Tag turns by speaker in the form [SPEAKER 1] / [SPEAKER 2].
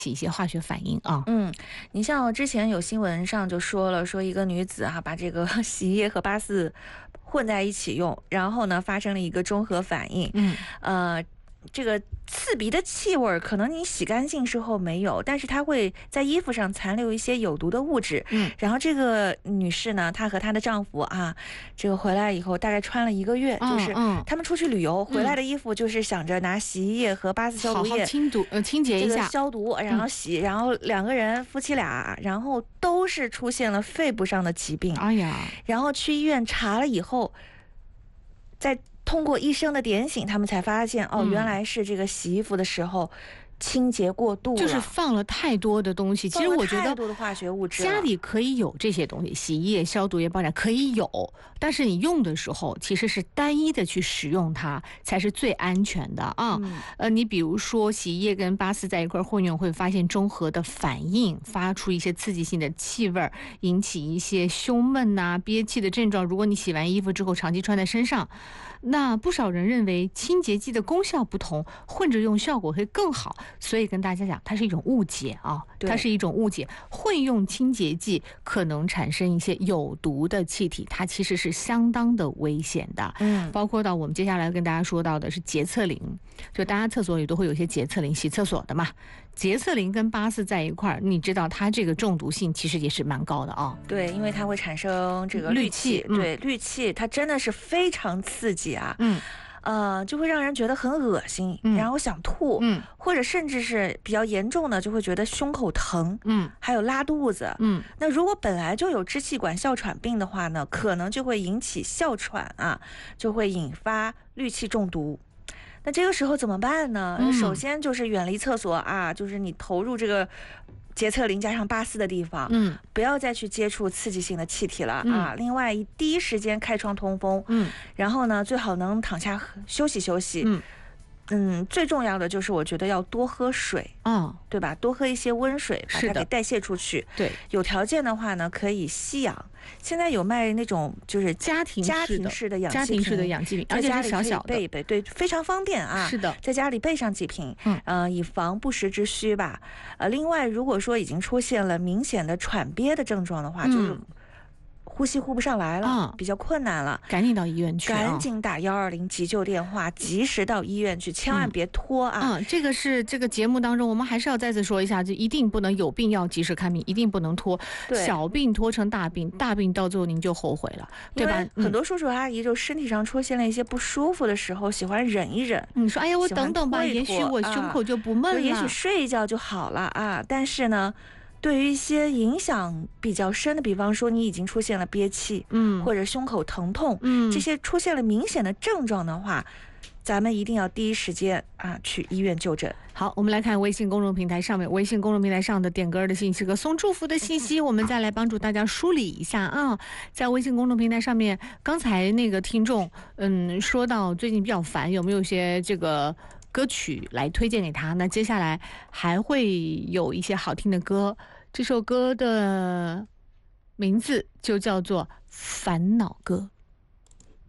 [SPEAKER 1] 起一些化学反应啊。
[SPEAKER 2] 你像之前有新闻上就说了，说一个女子把这个洗衣液和巴斯混在一起用，然后呢发生了一个中和反应。这个刺鼻的气味可能你洗干净之后没有，但是它会在衣服上残留一些有毒的物质。然后这个女士呢，她和她的丈夫这个回来以后大概穿了1个月，就是他们出去旅游回来的衣服，就是想着拿洗衣液和巴斯消毒液
[SPEAKER 1] 好好清洁一下，
[SPEAKER 2] 消毒，然后洗，然后2个人夫妻俩，然后都是出现了肺部上的疾病。
[SPEAKER 1] 哎呀，
[SPEAKER 2] 然后去医院查了以后，再通过医生的点醒，他们才发现原来是这个洗衣服的时候清洁过度了，
[SPEAKER 1] 就是放了太多的东西。其实我觉得
[SPEAKER 2] 太多的化学物质，
[SPEAKER 1] 家里可以有这些东西，洗衣液、消毒液、包装可以有，但是你用的时候其实是单一的去使用它，才是最安全的啊。你比如说洗衣液跟巴斯在一块混用，会发现中和的反应，发出一些刺激性的气味，引起一些胸闷憋气的症状。如果你洗完衣服之后长期穿在身上，那不少人认为清洁剂的功效不同，混着用效果会更好，所以跟大家讲，它是一种误解它是一种误解。混用清洁剂可能产生一些有毒的气体，它其实是相当的危险的。包括到我们接下来跟大家说到的是洁厕灵，就大家厕所里都会有一些洁厕灵，洗厕所的嘛。洁厕灵跟巴斯在一块儿，你知道它这个中毒性其实也是蛮高的
[SPEAKER 2] 对，因为它会产生这个氯气，对，氯气它真的是非常刺激就会让人觉得很恶心，然后想吐，或者甚至是比较严重的，就会觉得胸口疼，还有拉肚子，那如果本来就有支气管哮喘病的话呢，可能就会引起哮喘就会引发氯气中毒。那这个时候怎么办呢？首先就是远离厕所就是你投入这个洁厕灵加上巴斯的地方，不要再去接触刺激性的气体了另外，第一时间开窗通风，然后呢，最好能躺下休息休息。最重要的就是我觉得要多喝水对吧？多喝一些温水，把它给代谢出去。
[SPEAKER 1] 对，
[SPEAKER 2] 有条件的话呢，可以吸氧。现在有卖那种就是
[SPEAKER 1] 家庭式的氧气瓶，而且是小小的，
[SPEAKER 2] 备一备，对，非常方便
[SPEAKER 1] 是的，
[SPEAKER 2] 在家里备上几瓶，以防不时之需吧。另外，如果说已经出现了明显的喘憋的症状的话，就是呼吸呼不上来了，比较困难了，
[SPEAKER 1] 赶紧到医院去，
[SPEAKER 2] 赶紧打120急救电话，及时到医院去，千万别拖
[SPEAKER 1] 这个是这个节目当中，我们还是要再次说一下，就一定不能有病要及时看病，一定不能拖，小病拖成大病，大病到最后您就后悔了，对吧？
[SPEAKER 2] 很多叔叔阿姨就身体上出现了一些不舒服的时候，喜欢忍一忍，
[SPEAKER 1] 你说哎呀，我等等吧，也许我胸口就不闷了，
[SPEAKER 2] 也许睡一觉就好了但是呢，对于一些影响比较深的，比方说你已经出现了憋气，或者胸口疼痛，这些出现了明显的症状的话，咱们一定要第一时间去医院就诊。
[SPEAKER 1] 好，我们来看微信公众平台上面，微信公众平台上的点歌的信息和送祝福的信息，我们再来帮助大家梳理一下在微信公众平台上面，刚才那个听众说到最近比较烦，有没有一些这个歌曲来推荐给他？那接下来还会有一些好听的歌，这首歌的名字就叫做《烦恼歌》。